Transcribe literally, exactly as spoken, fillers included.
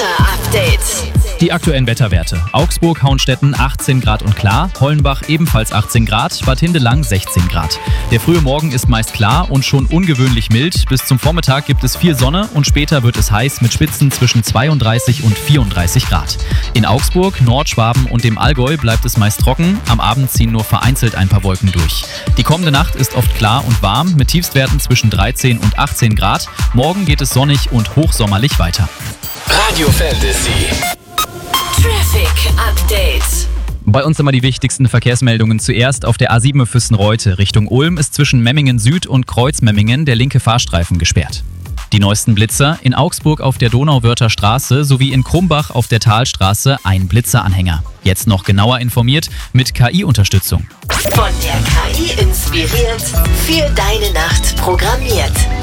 Wetter-Update. Die aktuellen Wetterwerte. Augsburg, Hauenstetten achtzehn Grad und klar, Hollenbach ebenfalls achtzehn Grad, Bad Hindelang sechzehn Grad. Der frühe Morgen ist meist klar und schon ungewöhnlich mild. Bis zum Vormittag gibt es viel Sonne und später wird es heiß mit Spitzen zwischen zweiunddreißig und vierunddreißig Grad. In Augsburg, Nordschwaben und dem Allgäu bleibt es meist trocken, am Abend ziehen nur vereinzelt ein paar Wolken durch. Die kommende Nacht ist oft klar und warm mit Tiefstwerten zwischen dreizehn und achtzehn Grad. Morgen geht es sonnig und hochsommerlich weiter. Radio Fantasy. Traffic Update. Bei uns immer die wichtigsten Verkehrsmeldungen. Zuerst auf der A sieben Füssen-Reute Richtung Ulm ist zwischen Memmingen Süd und Kreuzmemmingen der linke Fahrstreifen gesperrt. Die neuesten Blitzer: in Augsburg auf der Donauwörther Straße sowie in Krumbach auf der Talstraße ein Blitzeranhänger. Jetzt noch genauer informiert mit K I-Unterstützung. Von der K I inspiriert, für deine Nacht programmiert.